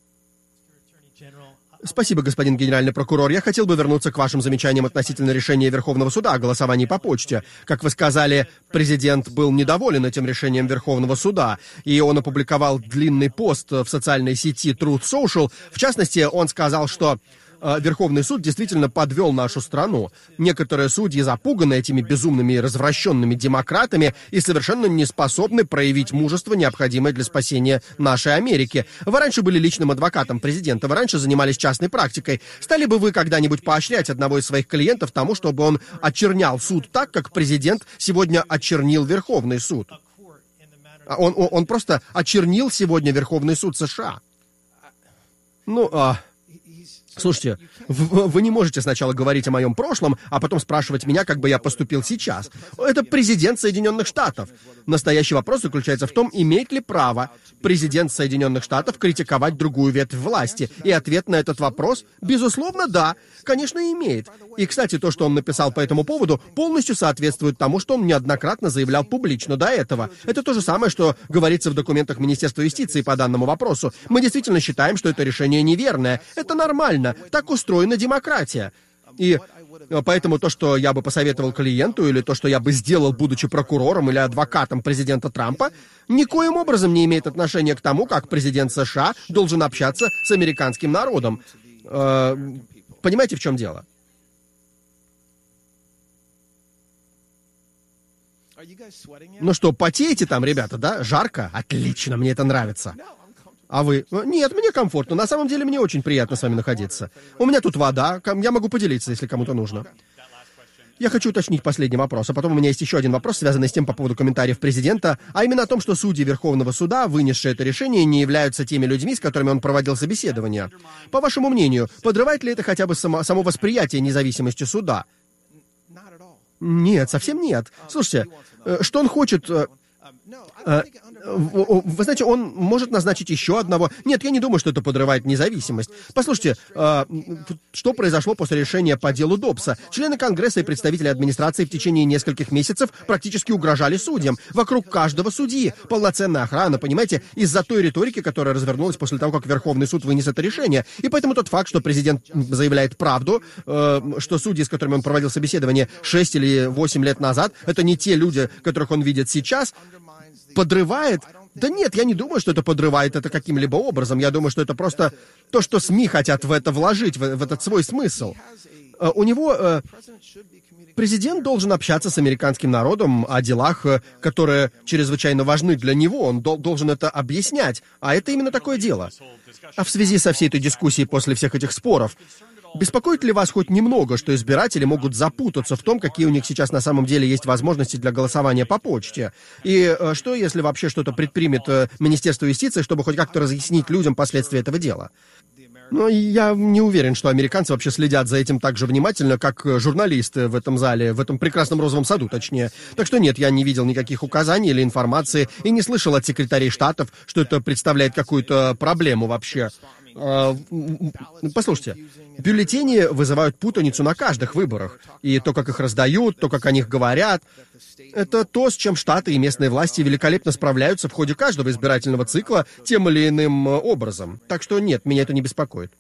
Спасибо, господин генеральный прокурор. Я хотел бы вернуться к вашим замечаниям относительно решения Верховного суда о голосовании по почте. Как вы сказали, президент был недоволен этим решением Верховного суда, и он опубликовал длинный пост в социальной сети Truth Social. В частности, он сказал, что Верховный суд действительно подвел нашу страну. Некоторые судьи запуганы этими безумными и развращенными демократами и совершенно не способны проявить мужество, необходимое для спасения нашей Америки. Вы раньше были личным адвокатом президента, вы раньше занимались частной практикой. Стали бы вы когда-нибудь поощрять одного из своих клиентов тому, чтобы он очернял суд так, как президент сегодня очернил Верховный суд? Он, он, он просто очернил сегодня Верховный суд США. Ну, а... Слушайте, вы не можете сначала говорить о моем прошлом, а потом спрашивать меня, как бы я поступил сейчас. Это президент Соединенных Штатов. Настоящий вопрос заключается в том, имеет ли право президент Соединенных Штатов критиковать другую ветвь власти. И ответ на этот вопрос, безусловно, да, конечно, имеет. И, кстати, то, что он написал по этому поводу, полностью соответствует тому, что он неоднократно заявлял публично до этого. Это то же самое, что говорится в документах Министерства юстиции по данному вопросу. Мы действительно считаем, что это решение неверное. Это нормально. Так устроена демократия. И поэтому то, что я бы посоветовал клиенту, или то, что я бы сделал, будучи прокурором или адвокатом президента Трампа, никоим образом не имеет отношения к тому, как президент США должен общаться с американским народом. Э, понимаете, в чем дело? Ну что, потеете там, ребята, да? Жарко? Отлично, мне это нравится. А вы? Нет, мне комфортно. На самом деле, мне очень приятно с вами находиться. У меня тут вода. Я могу поделиться, если кому-то нужно. Я хочу уточнить последний вопрос, а потом у меня есть еще один вопрос, связанный с тем по поводу комментариев президента, а именно о том, что судьи Верховного суда, вынесшие это решение, не являются теми людьми, с которыми он проводил собеседование. По вашему мнению, подрывает ли это хотя бы само, само восприятие независимости суда? Нет, совсем нет. Слушайте, что он хочет... Вы знаете, он может назначить еще одного... Нет, я не думаю, что это подрывает независимость. Послушайте, э, что произошло после решения по делу Добса? Члены Конгресса и представители администрации в течение нескольких месяцев практически угрожали судьям. Вокруг каждого судьи. Полноценная охрана, понимаете, из-за той риторики, которая развернулась после того, как Верховный суд вынес это решение. И поэтому тот факт, что президент заявляет правду, э, что судьи, с которыми он проводил собеседование шесть или восемь лет назад, это не те люди, которых он видит сейчас, подрывает? Да нет, я не думаю, что это подрывает это каким-либо образом. Я думаю, что это просто то, что СМИ хотят в это вложить, в, в этот свой смысл. Uh, у него... Uh, президент должен общаться с американским народом о делах, которые чрезвычайно важны для него. Он дол- должен это объяснять. А это именно такое дело. А в связи со всей этой дискуссией после всех этих споров, беспокоит ли вас хоть немного, что избиратели могут запутаться в том, какие у них сейчас на самом деле есть возможности для голосования по почте? И э, что, если вообще что-то предпримет э, Министерство юстиции, чтобы хоть как-то разъяснить людям последствия этого дела? Но я не уверен, что американцы вообще следят за этим так же внимательно, как журналисты в этом зале, в этом прекрасном розовом саду, точнее. Так что нет, я не видел никаких указаний или информации и не слышал от секретарей штатов, что это представляет какую-то проблему вообще. Послушайте, бюллетени вызывают путаницу на каждых выборах. И то, как их раздают, то, как о них говорят, это то, с чем штаты и местные власти великолепно справляются в ходе каждого избирательного цикла тем или иным образом. Так что нет, меня это не беспокоит.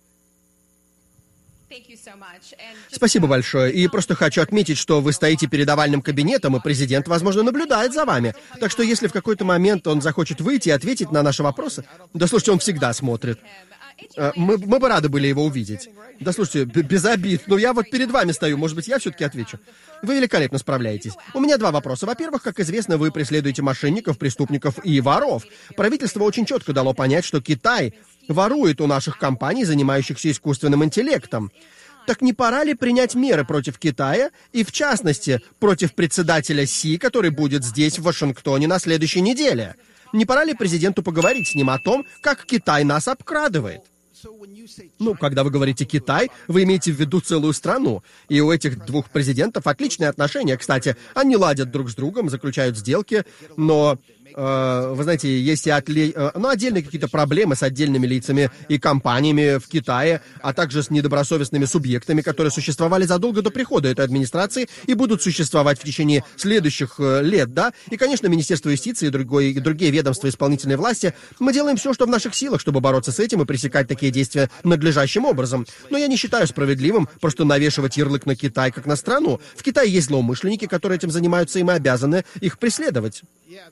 Спасибо большое. И просто хочу отметить, что вы стоите перед овальным кабинетом, и президент, возможно, наблюдает за вами. Так что если в какой-то момент он захочет выйти и ответить на наши вопросы... Да, слушайте, он всегда смотрит. Мы, мы бы рады были его увидеть. Да, слушайте, без обид. Но я вот перед вами стою, может быть, я все-таки отвечу. Вы великолепно справляетесь. У меня два вопроса. Во-первых, как известно, вы преследуете мошенников, преступников и воров. Правительство очень четко дало понять, что Китай ворует у наших компаний, занимающихся искусственным интеллектом. Так не пора ли принять меры против Китая и, в частности, против председателя Си, который будет здесь, в Вашингтоне, на следующей неделе? Не пора ли президенту поговорить с ним о том, как Китай нас обкрадывает? Ну, когда вы говорите «Китай», вы имеете в виду целую страну. И у этих двух президентов отличные отношения, кстати. Они ладят друг с другом, заключают сделки, но... Вы знаете, есть и отле... ну, отдельные какие-то проблемы с отдельными лицами и компаниями в Китае, а также с недобросовестными субъектами, которые существовали задолго до прихода этой администрации и будут существовать в течение следующих лет, да? И, конечно, Министерство юстиции и, другой, и другие ведомства исполнительной власти, мы делаем все, что в наших силах, чтобы бороться с этим и пресекать такие действия надлежащим образом. Но я не считаю справедливым просто навешивать ярлык на Китай как на страну. В Китае есть злоумышленники, которые этим занимаются, и мы обязаны их преследовать.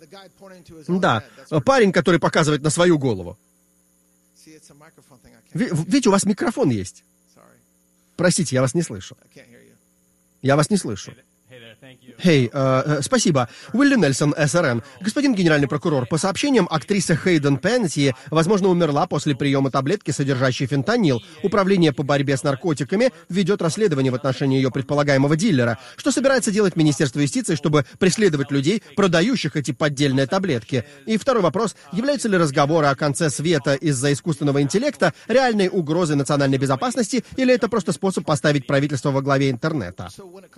Да, парень, который показывает на свою голову. Видите, у вас микрофон есть. Простите, я вас не слышу. Я вас не слышу. Хей, hey, uh, спасибо. Уилли Нельсон, эс эр эн. Господин генеральный прокурор, по сообщениям, актриса Хейден Пенти, возможно, умерла после приема таблетки, содержащей фентанил. Управление по борьбе с наркотиками ведет расследование в отношении ее предполагаемого дилера. Что собирается делать Министерство юстиции, чтобы преследовать людей, продающих эти поддельные таблетки? И второй вопрос. Являются ли разговоры о конце света из-за искусственного интеллекта реальной угрозой национальной безопасности, или это просто способ поставить правительство во главе интернета?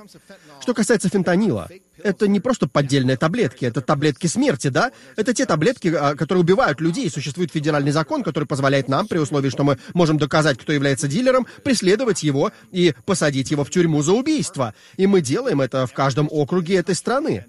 Что касается фентанила, это не просто поддельные таблетки, это таблетки смерти, да? Это те таблетки, которые убивают людей. Существует федеральный закон, который позволяет нам, при условии, что мы можем доказать, кто является дилером, преследовать его и посадить его в тюрьму за убийство. И мы делаем это в каждом округе этой страны.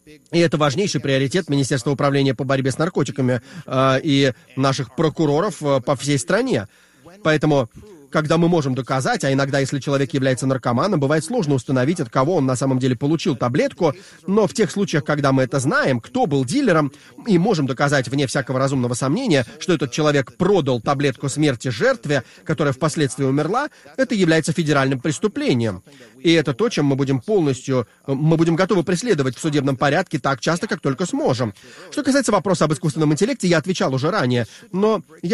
И это важнейший приоритет Министерства управления по борьбе с наркотиками э, и наших прокуроров э, по всей стране. Поэтому... Когда мы можем доказать, а иногда, если человек является наркоманом, бывает сложно установить, от кого он на самом деле получил таблетку, но в тех случаях, когда мы это знаем, кто был дилером, и можем доказать вне всякого разумного сомнения, что этот человек продал таблетку смерти жертве, которая впоследствии умерла, это является федеральным преступлением. И это то, чем мы будем полностью, мы будем готовы преследовать в судебном порядке так часто, как только сможем. Что касается вопроса об искусственном интеллекте, я отвечал уже ранее, но я...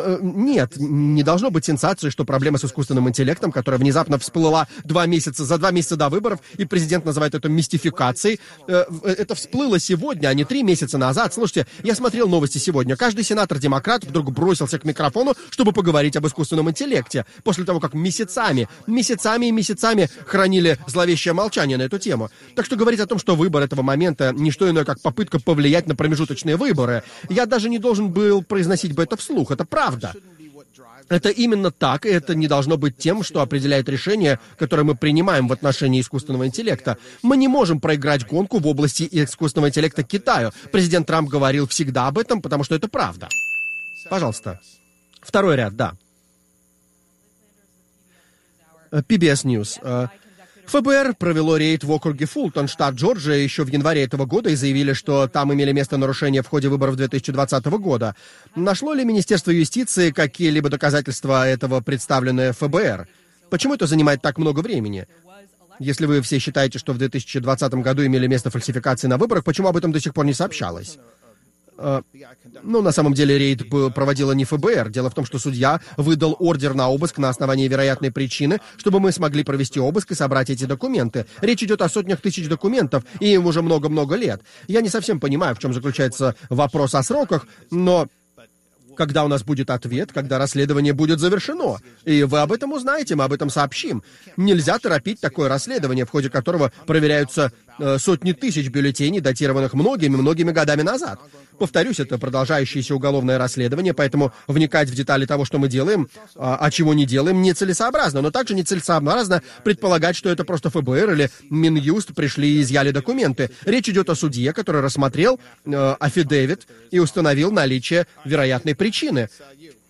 Нет, не должно быть сенсации, что проблема с искусственным интеллектом, которая внезапно всплыла два месяца, за два месяца до выборов, и президент называет это мистификацией, это всплыло сегодня, а не три месяца назад. Слушайте, я смотрел новости сегодня. Каждый сенатор-демократ вдруг бросился к микрофону, чтобы поговорить об искусственном интеллекте, после того, как месяцами, месяцами и месяцами хранили зловещее молчание на эту тему. Так что говорить о том, что выбор этого момента не что иное, как попытка повлиять на промежуточные выборы, я даже не должен был произносить бы это вслух. Это правда. Это именно так, и это не должно быть тем, что определяет решение, которое мы принимаем в отношении искусственного интеллекта. Мы не можем проиграть гонку в области искусственного интеллекта Китаю. Президент Трамп говорил всегда об этом, потому что это правда. Пожалуйста. Второй ряд, да. пи би эс News. эф бэ эр провело рейд в округе Фултон, штат Джорджия, еще в январе этого года и заявили, что там имели место нарушения в ходе выборов две тысячи двадцатого года. Нашло ли Министерство юстиции какие-либо доказательства этого, представленные эф бэ эр? Почему это занимает так много времени? Если вы все считаете, что в две тысячи двадцатом году имели место фальсификации на выборах, почему об этом до сих пор не сообщалось? Э, ну, на самом деле, рейд проводила не ФБР. Дело в том, что судья выдал ордер на обыск на основании вероятной причины, чтобы мы смогли провести обыск и собрать эти документы. Речь идет о сотнях тысяч документов, и им уже много-много лет. Я не совсем понимаю, в чем заключается вопрос о сроках, но... когда у нас будет ответ, когда расследование будет завершено. И вы об этом узнаете, мы об этом сообщим. Нельзя торопить такое расследование, в ходе которого проверяются э, сотни тысяч бюллетеней, датированных многими-многими годами назад. Повторюсь, это продолжающееся уголовное расследование, поэтому вникать в детали того, что мы делаем, а, а чего не делаем, нецелесообразно. Но также нецелесообразно предполагать, что это просто ФБР или Минюст пришли и изъяли документы. Речь идет о судье, который рассмотрел э, аффидевит и установил наличие вероятной причины.